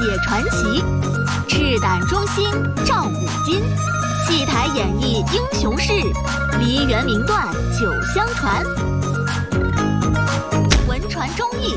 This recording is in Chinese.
写传奇，赤胆忠心照古今，戏台演绎英雄事，梨园名段久相传。文传忠义，